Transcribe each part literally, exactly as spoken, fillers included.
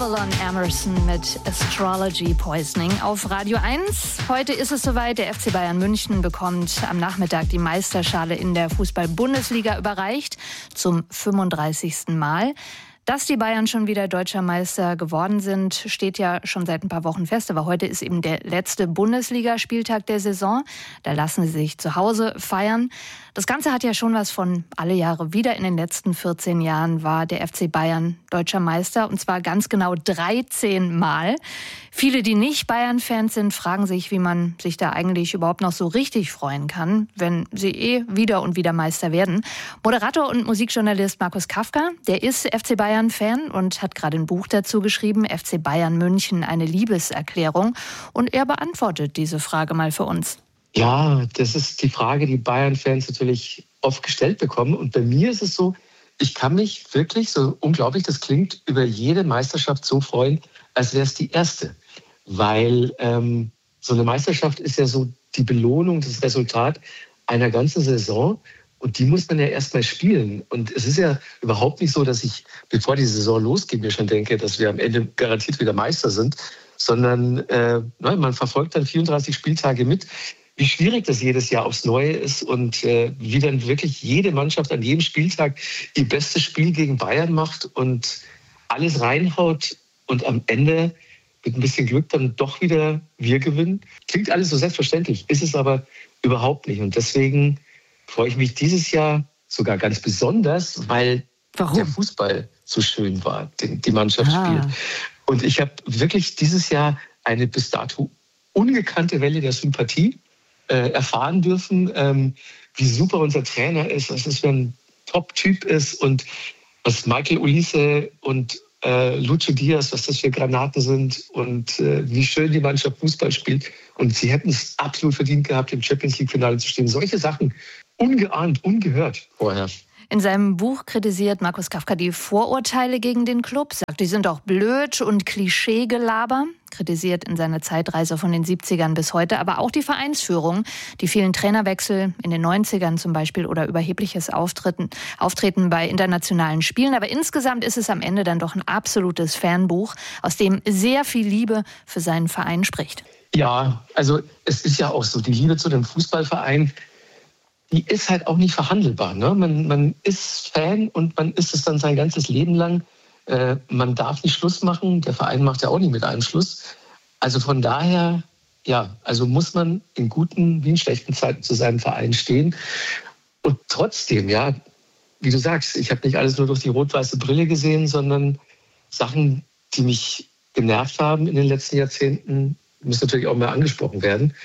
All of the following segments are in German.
Avalon Emerson mit Astrology Poisoning auf Radio eins. Heute ist es soweit, der F C Bayern München bekommt am Nachmittag die Meisterschale in der Fußball-Bundesliga überreicht, zum fünfunddreißigsten Mal. Dass die Bayern schon wieder deutscher Meister geworden sind, steht ja schon seit ein paar Wochen fest. Aber heute ist eben der letzte Bundesligaspieltag der Saison. Da lassen sie sich zu Hause feiern. Das Ganze hat ja schon was von alle Jahre wieder. In den letzten vierzehn Jahren war der F C Bayern deutscher Meister, und zwar ganz genau dreizehn Mal. Viele, die nicht Bayern-Fans sind, fragen sich, wie man sich da eigentlich überhaupt noch so richtig freuen kann, wenn sie eh wieder und wieder Meister werden. Moderator und Musikjournalist Markus Kafka, der ist F C Bayern-Fan und hat gerade ein Buch dazu geschrieben, F C Bayern München, eine Liebeserklärung. Und er beantwortet diese Frage mal für uns. Ja, das ist die Frage, die Bayern-Fans natürlich oft gestellt bekommen. Und bei mir ist es so, ich kann mich wirklich, so unglaublich das klingt, über jede Meisterschaft so freuen, als wäre es die erste. Weil ähm, so eine Meisterschaft ist ja so die Belohnung, das Resultat einer ganzen Saison. Und die muss man ja erst mal spielen. Und es ist ja überhaupt nicht so, dass ich, bevor die Saison losgeht, mir schon denke, dass wir am Ende garantiert wieder Meister sind. Sondern äh, man verfolgt dann vierunddreißig Spieltage mit, wie schwierig das jedes Jahr aufs Neue ist und äh, wie dann wirklich jede Mannschaft an jedem Spieltag ihr bestes Spiel gegen Bayern macht und alles reinhaut und am Ende mit ein bisschen Glück dann doch wieder wir gewinnen. Klingt alles so selbstverständlich, ist es aber überhaupt nicht. Und deswegen freue ich mich dieses Jahr sogar ganz besonders, weil Warum? der Fußball so schön war, den die Mannschaft ah. spielt. Und ich habe wirklich dieses Jahr eine bis dato ungekannte Welle der Sympathie äh, erfahren dürfen, ähm, wie super unser Trainer ist, was das für ein Top-Typ ist und was Michael Olise und äh, Lucho Diaz, was das für Granaten sind und äh, wie schön die Mannschaft Fußball spielt. Und sie hätten es absolut verdient gehabt, im Champions-League-Finale zu stehen. Solche Sachen, ungeahnt, ungehört vorher. In seinem Buch kritisiert Markus Kafka die Vorurteile gegen den Club, sagt, die sind auch blöd und Klischeegelaber, kritisiert in seiner Zeitreise von den siebzigern bis heute, aber auch die Vereinsführung, die vielen Trainerwechsel in den neunzigern zum Beispiel oder überhebliches Auftreten, Auftreten bei internationalen Spielen. Aber insgesamt ist es am Ende dann doch ein absolutes Fanbuch, aus dem sehr viel Liebe für seinen Verein spricht. Ja, also es ist ja auch so, die Liebe zu dem Fußballverein, die ist halt auch nicht verhandelbar. Ne? Man, man ist Fan und man ist es dann sein ganzes Leben lang. Äh, man darf nicht Schluss machen. Der Verein macht ja auch nicht mit einem Schluss. Also von daher, ja, also muss man in guten wie in schlechten Zeiten zu seinem Verein stehen. Und trotzdem, ja, wie du sagst, ich habe nicht alles nur durch die rot-weiße Brille gesehen, sondern Sachen, die mich genervt haben in den letzten Jahrzehnten, müssen natürlich auch mal angesprochen werden.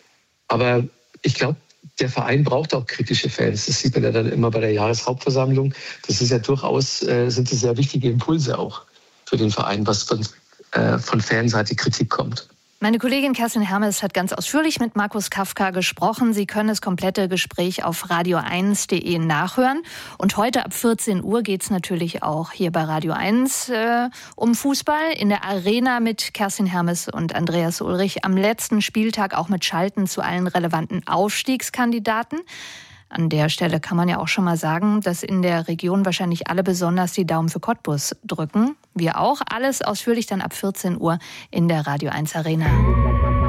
Aber ich glaube, der Verein braucht auch kritische Fans. Das sieht man ja dann immer bei der Jahreshauptversammlung. Das ist ja durchaus, äh, sind das sehr wichtige Impulse auch für den Verein, was von, äh, von Fanseite Kritik kommt. Meine Kollegin Kerstin Hermes hat ganz ausführlich mit Markus Kafka gesprochen. Sie können das komplette Gespräch auf radio eins punkt de nachhören. Und heute ab vierzehn Uhr geht es natürlich auch hier bei Radio eins äh, um Fußball in der Arena mit Kerstin Hermes und Andreas Ulrich. Am letzten Spieltag auch mit Schalten zu allen relevanten Aufstiegskandidaten. An der Stelle kann man ja auch schon mal sagen, dass in der Region wahrscheinlich alle besonders die Daumen für Cottbus drücken. Wir auch. Alles ausführlich dann ab vierzehn Uhr in der Radio eins Arena.